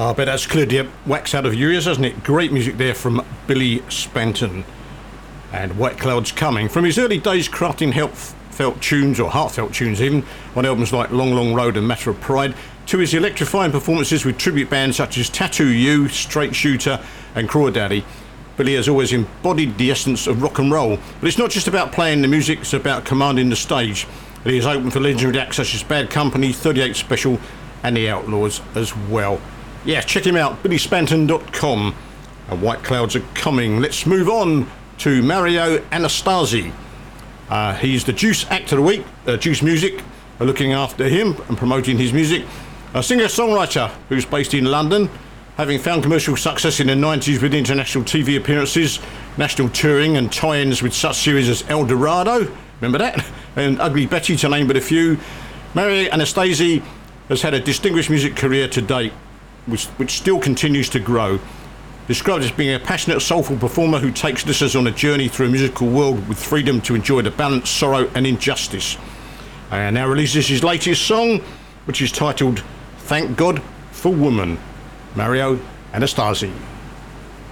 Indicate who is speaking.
Speaker 1: I bet that's cleared the wax out of your ears, hasn't it? Great music there from Billy Spanton. And White Clouds Coming. From his early days crafting heartfelt tunes even, on albums like Long Long Road and Matter of Pride, to his electrifying performances with tribute bands such as Tattoo You, Straight Shooter and Crawdaddy, Billy has always embodied the essence of rock and roll. But it's not just about playing the music, it's about commanding the stage. He is open for legendary acts such as Bad Company, 38 Special and The Outlaws as well. Yeah, check him out, billyspanton.com. And White Clouds Are Coming. Let's move on to Mario Anastasi. He's the Juice Act of the Week. Juice Music are looking after him and promoting his music. A singer-songwriter who's based in London, having found commercial success in the 90s with international TV appearances, national touring and tie-ins with such series as El Dorado, remember that? And Ugly Betty, to name but a few. Mario Anastasi has had a distinguished music career to date, which still continues to grow. Described as being a passionate, soulful performer who takes listeners on a journey through a musical world with freedom to enjoy the balance, sorrow and injustice. And now releases his latest song, which is titled Thank God for Woman. Mario Anastasi.